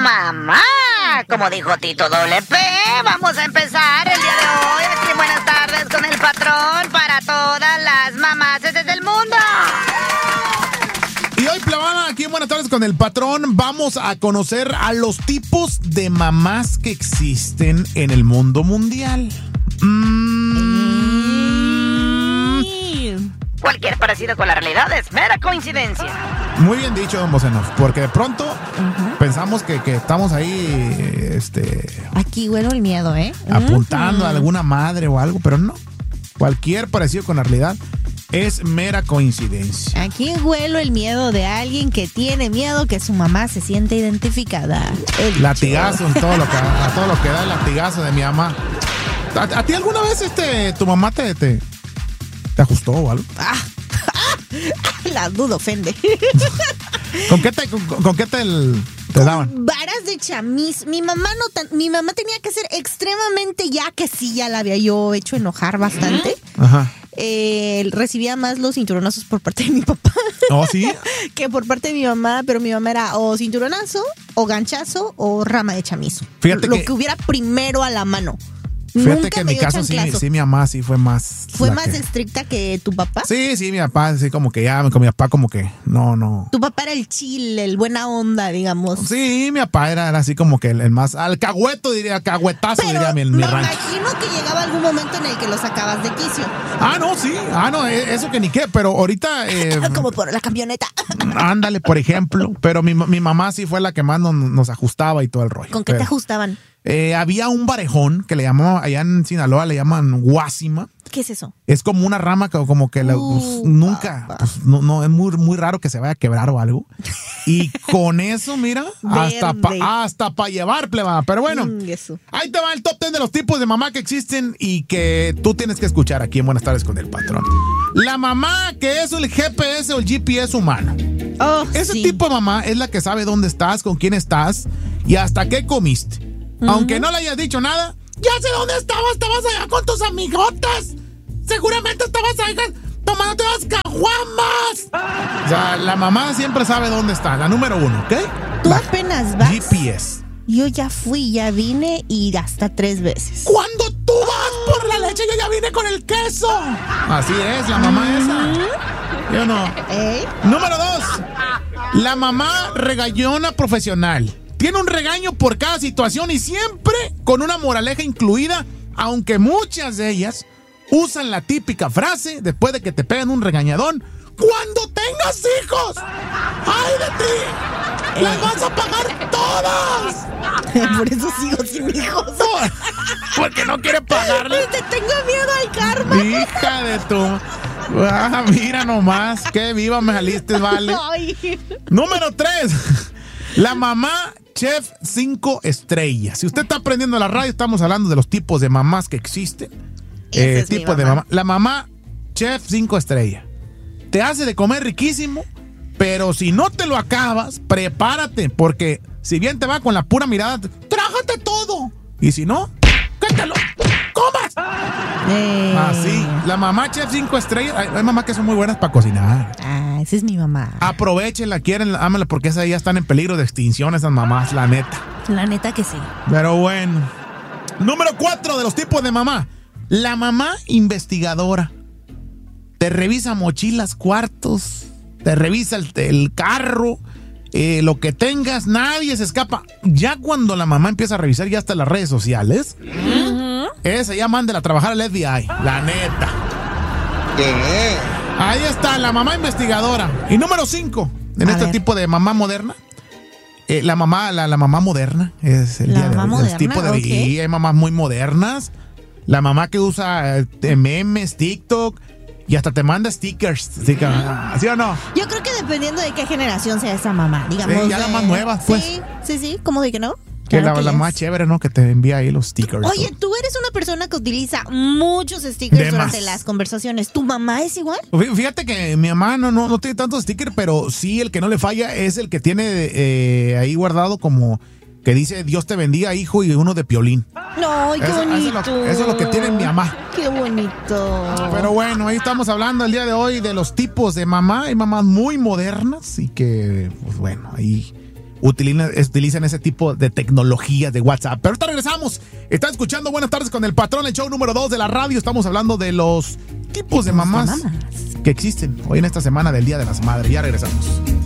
mamá. Como dijo Tito WP, vamos a empezar el día de hoy. Aquí, buenas tardes con el patrón para todas las mamás desde el mundo. Y hoy, Plebana, aquí en Buenas tardes con el patrón, vamos a conocer a los tipos de mamás que existen en el mundo mundial. Cualquier parecido con la realidad es mera coincidencia. Muy bien dicho, don Bocenov, porque de pronto pensamos que estamos ahí, Aquí huelo el miedo, apuntando a alguna madre o algo, pero no. Cualquier parecido con la realidad es mera coincidencia. Aquí huelo el miedo de alguien que tiene miedo que su mamá se siente identificada. Latigazo en todo lo que da el latigazo de mi mamá. ¿A ti alguna vez tu mamá te ajustó o algo? La duda ofende. ¿Con qué te daban? Varas de chamis. Mi mamá tenía que ser extremadamente que sí, ya la había yo hecho enojar bastante. Ajá. Recibía más los cinturonazos por parte de mi papá. ¿Oh, sí? Que por parte de mi mamá, pero mi mamá era o cinturonazo, o ganchazo, o rama de chamizo. Fíjate lo que hubiera primero a la mano. Fíjate Nunca que en me mi dio caso chanclazo. sí, mi mamá sí fue más... ¿Fue más estricta que tu papá? Sí, mi papá, sí, como que ya, con mi papá como que, no. Tu papá era el chill, el buena onda, digamos. Sí, mi papá era así como que el más alcahuetazo, diría mi rancho. Me imagino que llegaba algún momento en el que lo sacabas de quicio. Eso que ni qué, pero ahorita... como por la camioneta. Ándale, por ejemplo, pero mi mamá sí fue la que más nos ajustaba y todo el rollo. ¿Con qué te ajustaban? Había un barejón que le llamamos, allá en Sinaloa le llaman guásima. ¿Qué es eso? Es como una rama que como que nunca, no es muy raro que se vaya a quebrar o algo. Y con eso, mira, hasta para llevar, plebada. Pero bueno, ahí te va el top 10 de los tipos de mamá que existen y que tú tienes que escuchar aquí en Buenas tardes con el patrón. La mamá que es el GPS o el GPS humano. Ese tipo de mamá es la que sabe dónde estás, con quién estás y hasta qué comiste. Aunque no le hayas dicho nada, ya sé dónde estabas allá con tus amigotas. Seguramente estabas ahí tomándote las caguamas. O sea, la mamá siempre sabe dónde está, la número 1, ¿ok? Tú apenas vas. GPS. Yo ya fui, ya vine y hasta 3 veces. Cuando tú vas por la leche, yo ya vine con el queso. Así es, la mamá esa. Yo no. Número 2, la mamá regañona profesional. Tiene un regaño por cada situación y siempre con una moraleja incluida, aunque muchas de ellas usan la típica frase después de que te pegan un regañadón: ¡cuando tengas hijos! ¡Ay de ti! ¡Las vas a pagar todas! Por eso sigo sin hijos. Porque no quiere pagarle. Te tengo miedo al karma. Hija de tu... mira nomás, qué viva me saliste, vale. Número 3. La mamá chef 5 estrellas. Si usted está aprendiendo la radio, estamos hablando de los tipos de mamás que existen. Tipos de mamá. La mamá chef 5 estrellas. Te hace de comer riquísimo, pero si no te lo acabas, prepárate, porque si bien te va con la pura mirada, trágate todo. Y si no, que te lo comas. Así. La mamá chef 5 estrellas. Hay mamás que son muy buenas para cocinar. Esa es mi mamá. Aprovechenla, quieren, ámala, porque esas ya están en peligro de extinción, esas mamás, la neta. La neta que sí. Pero bueno. Número 4 de los tipos de mamá. La mamá investigadora. Te revisa mochilas, cuartos, te revisa el carro, lo que tengas, nadie se escapa. Ya cuando la mamá empieza a revisar ya hasta las redes sociales, esa ya mándela a trabajar al FBI, la neta. Ahí está, la mamá investigadora. Y número 5, en este tipo de mamá moderna. La mamá moderna es el tipo de okay. Hay mamás muy modernas. La mamá que usa memes, TikTok y hasta te manda stickers. ¿Sí o no? Yo creo que dependiendo de qué generación sea esa mamá, digamos. Ya las más nuevas, pues. Sí, ¿cómo de que no? Que claro la más chévere, ¿no? Que te envía ahí los stickers. Oye, tú eres una persona que utiliza muchos stickers durante las conversaciones. ¿Tu mamá es igual? Fíjate que mi mamá no tiene tantos stickers, pero sí el que no le falla es el que tiene ahí guardado como que dice Dios te bendiga, hijo, y uno de Piolín. No, qué bonito. Eso es lo que tiene mi mamá. Qué bonito. Pero bueno, ahí estamos hablando el día de hoy de los tipos de mamá. Hay mamás muy modernas y que, pues bueno, ahí utilizan ese tipo de tecnologías de WhatsApp. Pero ahorita regresamos. Están escuchando Buenas Tardes con el Patrón, el show número 2 de la radio. Estamos hablando de los tipos de mamás que existen hoy en esta semana del Día de las Madres. Ya regresamos.